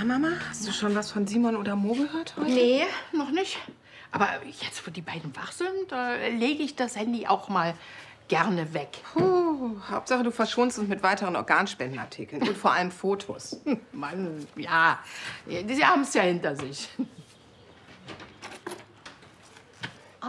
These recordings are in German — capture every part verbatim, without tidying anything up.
Na, Mama, hast du schon was von Simon oder Mo gehört heute? Nee, noch nicht. Aber jetzt, wo die beiden wach sind, äh, lege ich das Handy auch mal gerne weg. Puh, Hauptsache, du verschonst uns mit weiteren Organspendenartikeln und vor allem Fotos. Mann, ja, sie haben es ja hinter sich. Ah,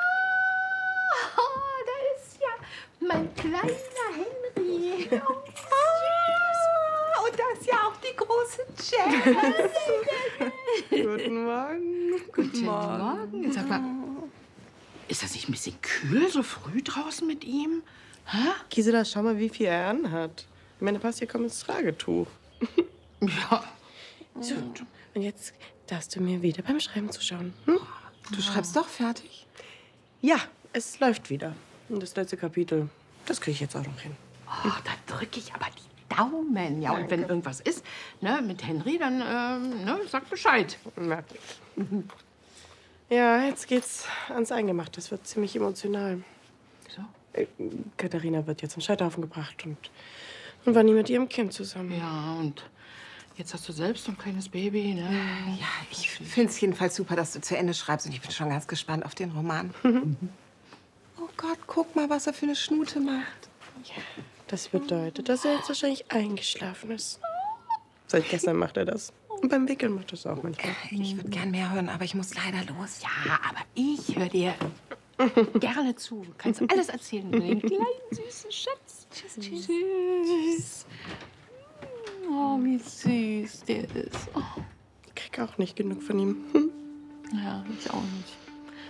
da ist ja mein kleiner Henry. Oh, süß. Und da ist ja auch die große Jess. Guten Morgen. Guten Morgen. Sag mal, ist das nicht ein bisschen kühl so früh draußen mit ihm? Hä? Gisela, schau mal, wie viel er anhat. Ich meine, passt hier kaum ins Tragetuch. Ja. So, und jetzt darfst du mir wieder beim Schreiben zuschauen. Hm? Du schreibst doch fertig? Ja, es läuft wieder. Und das letzte Kapitel, das kriege ich jetzt auch noch hin. Oh, da drücke ich aber die Daumen. Ja, und wenn irgendwas ist, ne, mit Henry, dann ähm, ne, sag Bescheid. Merk ich. Ja, jetzt geht's ans Eingemachte. Das wird ziemlich emotional. Wieso? Äh, Katharina wird jetzt zum Scheiterhaufen gebracht und, und war nie mit ihrem Kind zusammen. Ja, und jetzt hast du selbst ein kleines Baby, ne? Ja, ich finde es jedenfalls super, dass du zu Ende schreibst. Und ich bin schon ganz gespannt auf den Roman. Oh Gott, guck mal, was er für eine Schnute macht. Ja, das bedeutet, dass er jetzt wahrscheinlich eingeschlafen ist. Seit gestern macht er das. Und beim Wickeln macht er das auch manchmal. Ich würde gern mehr hören, aber ich muss leider los. Ja, aber ich höre dir gerne zu. Du kannst alles erzählen über den kleinen, süßen Schatz. Tschüss, tschüss. Süß. Oh, wie süß der ist. Oh. Ich krieg auch nicht genug von ihm. Ja, ich auch nicht.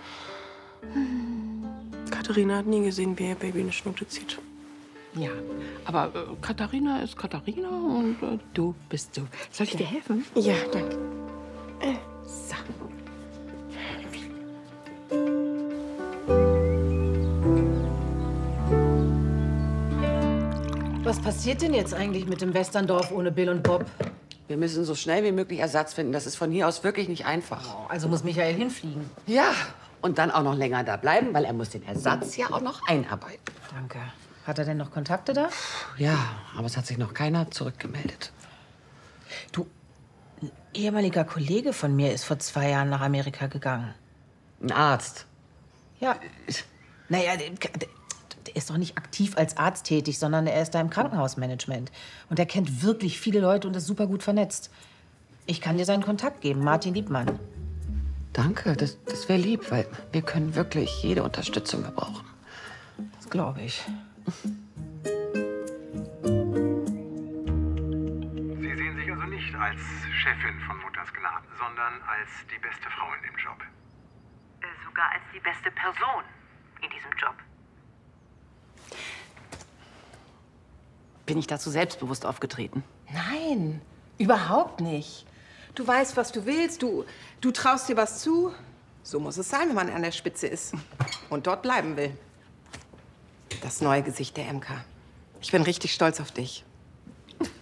Katharina hat nie gesehen, wie ihr Baby eine Schnute zieht. Ja, aber äh, Katharina ist Katharina und äh, du bist du. Soll ich dir helfen? Ja, danke. So. Was passiert denn jetzt eigentlich mit dem Westerndorf ohne Bill und Bob? Wir müssen so schnell wie möglich Ersatz finden. Das ist von hier aus wirklich nicht einfach. Also muss Michael hinfliegen. Ja, und dann auch noch länger da bleiben, weil er muss den Ersatz ja auch noch einarbeiten. Danke. Hat er denn noch Kontakte da? Ja, aber es hat sich noch keiner zurückgemeldet. Du, ein ehemaliger Kollege von mir ist vor zwei Jahren nach Amerika gegangen. Ein Arzt. Ja. Naja, der, der ist doch nicht aktiv als Arzt tätig, sondern er ist da im Krankenhausmanagement. Und er kennt wirklich viele Leute und ist super gut vernetzt. Ich kann dir seinen Kontakt geben, Martin Liebmann. Danke, das, das wäre lieb, weil wir können wirklich jede Unterstützung gebrauchen. Das glaube ich. Sie sehen sich also nicht als Chefin von Mutters Gnaden, sondern als die beste Frau in dem Job. Äh, sogar als die beste Person in diesem Job. Bin ich dazu selbstbewusst aufgetreten? Nein, überhaupt nicht. Du weißt, was du willst. Du, du traust dir was zu. So muss es sein, wenn man an der Spitze ist und dort bleiben will. Das neue Gesicht der M K. Ich bin richtig stolz auf dich.